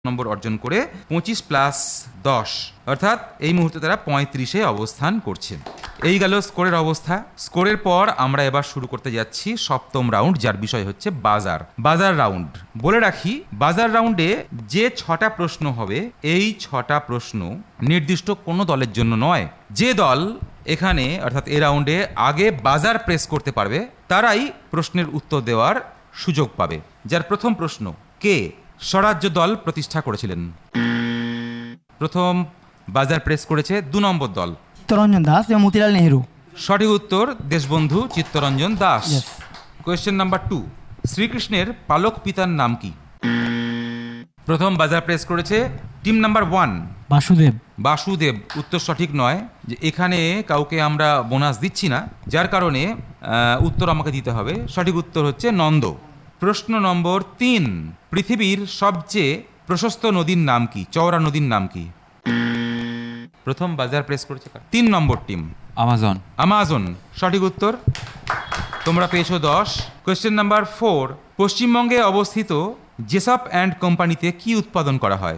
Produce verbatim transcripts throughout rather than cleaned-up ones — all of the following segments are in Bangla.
নম্বর অর্জন করে পঁচিশ প্লাস দশ অর্থাৎ এই মুহূর্তে তারা পঁয়ত্রিশে অবস্থান করছে। এই গেল স্কোরের অবস্থা। স্কোরের পর আমরা এবার শুরু করতে যাচ্ছি সপ্তম রাউন্ড, যার বিষয় হচ্ছে বাজার বাজার রাউন্ড। বলে রাখি, বাজার রাউন্ডে যে ছটা প্রশ্ন হবে, এই ছটা প্রশ্ন নির্দিষ্ট কোনো দলের জন্য নয়। যে দল এখানে অর্থাৎ এই রাউন্ডে আগে বাজার প্রেস করতে পারবে তারাই প্রশ্নের উত্তর দেওয়ার সুযোগ পাবে। যার প্রথম প্রশ্ন, কে স্বরাজ্য দল প্রতিষ্ঠা করেছিলেন? প্রথম বাজার প্রেস করেছে দু নম্বর দল, চিত্তরঞ্জন দাস এবং মতিলাল নেহেরু। সঠিক উত্তর Deshbandhu Chittaranjan Das. Question number two, শ্রীকৃষ্ণের পালক পিতার নাম কি? প্রথম বাজার প্রেস করেছে team number one, Basudeb. Basudeb উত্তর সঠিক নয়। যে এখানে কাউকে আমরা বোনাস দিচ্ছি না, যার কারণে উত্তর আমাকে দিতে হবে। সঠিক উত্তর হচ্ছে নন্দ। প্রশ্ন নম্বর তিন, পৃথিবীর সবচেয়ে প্রশস্ত নদীর নাম কি? চওড়া নদীর নাম কি? প্রথম বাজার প্রেস করেছে তিন নম্বর টিম, আমাজন। আমাজন সঠিক উত্তর। তোমরা পেয়েছো দশ। কোয়েশ্চেন নাম্বার ফোর, পশ্চিমবঙ্গে অবস্থিত জেসপ অ্যান্ড কোম্পানিতে কি উৎপাদন করা হয়?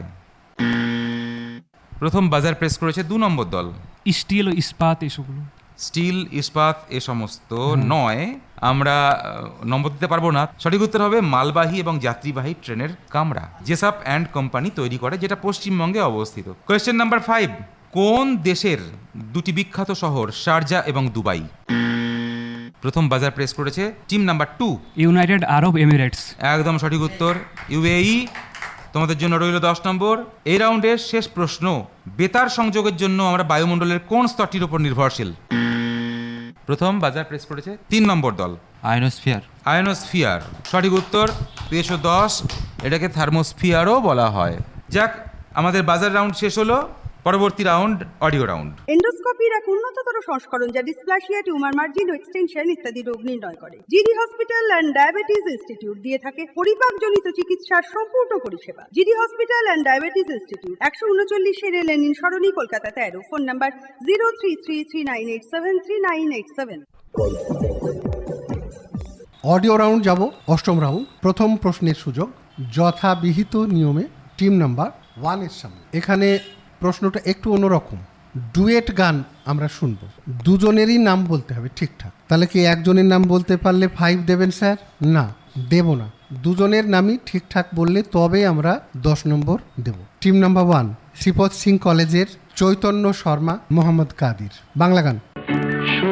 প্রথম বাজার প্রেস করেছে দু নম্বর দল, স্টিল ও ইস্পাত এসবগুলো। স্টিল, ইস্পাত এ সমস্ত নয়, আমরা নম্বর দিতে পারবো না। সঠিক উত্তর হবে মালবাহী এবং যাত্রীবাহী ট্রেনের কামরা জেসপ অ্যান্ড কোম্পানি তৈরি করে, যেটা পশ্চিমবঙ্গে অবস্থিত। কোয়েশ্চেন নাম্বার ফাইভ, কোন দেশের দুটি বিখ্যাত শহর শারজা এবং দুবাই? প্রথম বাজার প্রেস করেছে টিম নাম্বার টু, ইউনাইটেড আরব এমিরেটস। একদম সঠিক উত্তর ইউএই। তোমাদের জন্য রইল দশ নম্বর। এই রাউন্ডের শেষ প্রশ্ন, বেতার সংযোগের জন্য আমরা বায়ুমণ্ডলের কোন স্তরটির উপর নির্ভরশীল? প্রথম বাজার প্রেস করেছে তিন নম্বর দল, আয়নোস্ফিয়ার। আয়নোস্ফিয়ার সঠিক উত্তর, পেয়েছো দশ। এটাকে থার্মোস্ফিয়ারও বলা হয়। যাক, আমাদের বাজার রাউন্ড শেষ হলো। পরবর্তী রাউন্ড অডিও রাউন্ড। এন্ডোস্কোপির এক উন্নততর সংস্করণ যা ডিসপ্লাসিয়া, টিউমার মার্জিন ও এক্সটেনশন ইত্যাদি রোগ নির্ণয় করে। GD hospital and diabetes institute দিয়ে থাকে পরিপাকজনিত চিকিৎসার সম্পূর্ণ পরিষেবা। GD hospital and diabetes institute, একশো উনচল্লিশে লেনিন সরণি, কলকাতা তেরো। Phone number zero three three three nine eight seven three nine eight seven. Audio round যাব। অষ্টম রাউন্ড। প্রথম প্রশ্নের সুযোগ যথাবিহিত নিয়মে টিম নাম্বার ওয়ানের সামনে। এখানে প্রশ্নটা একটু অন্যরকম। ডুয়েট গান আমরা শুনবো, দুজনেরই নাম বলতে হবে ঠিকঠাক। তাহলে কি একজনের নাম বলতে পারলে ফাইভ দেবেন স্যার? না, দেব না। দুজনের নামই ঠিকঠাক বললে তবে আমরা দশ নম্বর দেব। Team number one, Sripada Singh কলেজের চৈতন্য শর্মা, মোহাম্মদ কাদির। বাংলা গান।